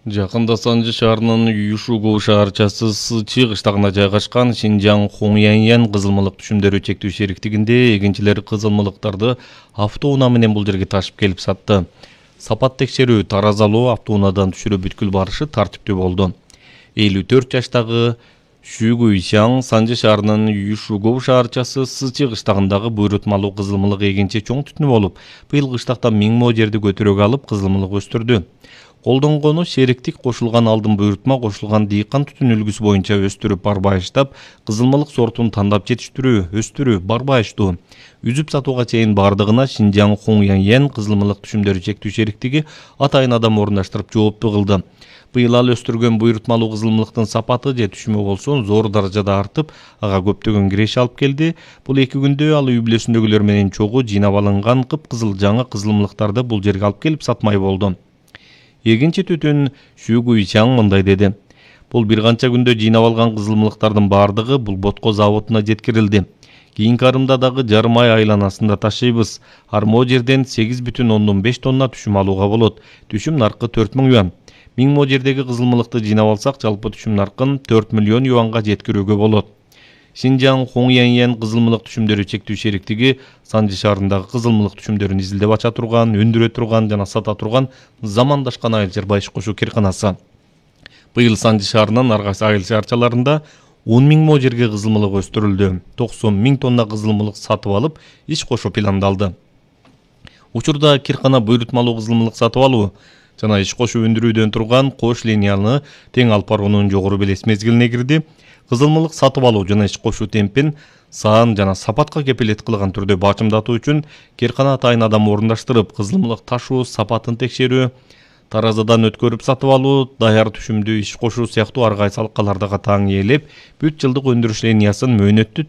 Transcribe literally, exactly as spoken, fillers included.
Жакында Санжы шаарынын Юшугу шаарчасы Сычы кыштагына жайгашкан Шинжаң Хуңяньян кызылмылык түшүмдөрү чектүү шериктигинде эгинчилер кызылмылыктарды автоунаа менен бул жерге ташып келип сатты. Сапат текшерүү, таразалоо, автоунаадан түшүрүп бүткүл барышы тартиптүү болду. элүү төрт жаштагы Шүгуйшаң Санжы шаарынын Юшугу шаарчасы Сычы кыштагындагы буйрутмалуу кызылмылык эгинчи чоң түтүнү болуп, быйыл кыштакта миң мо жерди көтөрөөгө алып кызылмылык өстүрдү. Колдонгону шериктик кошулган алдын буйрутма кошулган дыйкан түтүн үлгүсү боюнча өстүрүп барбайыштап, кызылмылык сортун тандап жетиштирүү, өстүрүү, барбайыштуу. Үзүп сатууга чейин бардыгына Шинжаң Хуңяньян кызылмылык түшүмдөрү чектүү шериктиги атайын адам орундаштырып жоопту кылды. Быйыл ал өстүргөн буйрутмалуу кызылмылыктын сапаты же түшүмү болсо зор даражада артып, ага көптөгөн киреше алып келди. Бул эки күндө ал үй бүлөсүндөгүлөр менен чогуу жыйнап алынган кыпкызыл жаңы кызылмылыктарды бул жерге алып келип сатмай болду. Эгинчи түтүн Шүгуйшаң мындай деди. Бул бир канча күндө жыйнап алган кызылмылыктардын бардыгы бул ботко заводуна жеткирилди. Кийинки арымда дагы жарым ай айланасында ташыйбыз. Армо жерден сегиз бүтүн ондон беш тонна түшүм алууга болот. Түшүм наркы төрт миң юан. миң мо жердеги кызылмылыкты жыйнап алсак, жалпы түшүм наркын төрт миллион юанга жеткирүүгө болот. Шинжаң Хуңяньян кызылмылык түшүмдөрү чектүү шериктиги Санжы шаарындагы кызылмылык түшүмдөрүн изилдеп ача турган, өндүрө турган жана сата турган замандашкан айыл чарба иш кошуу кирканасы. Быйыл Санжы шаарынын ар кайсы айыл чарчаларында он миң мо жерге кызылмылык өстүрүлдү. токсон миң тонна кызылмылык сатып алып, иш кошуу пландалды. Учурда киркана буйрутмалуу кызылмылык сатып алуу жана иш кошуу өндүрүүдөн турган кош линияны тең алып баруунун жогору белес мезгилине кирди. Кызылмылык сатып алуу жана иш кошуу темпин сан жана сапатка кепилет кылган түрдө бачымдатуу үчүн киркана атайын адам орундаштырып, кызылмылык ташуу, сапатын текшерүү, таразадан өткөрүп сатып алуу, даяр түшүмдү иш кошуу сыяктуу ар кайсы алкаларды катаң ээлеп, бүт жылдык өндүрүш линиясын мөөнөттү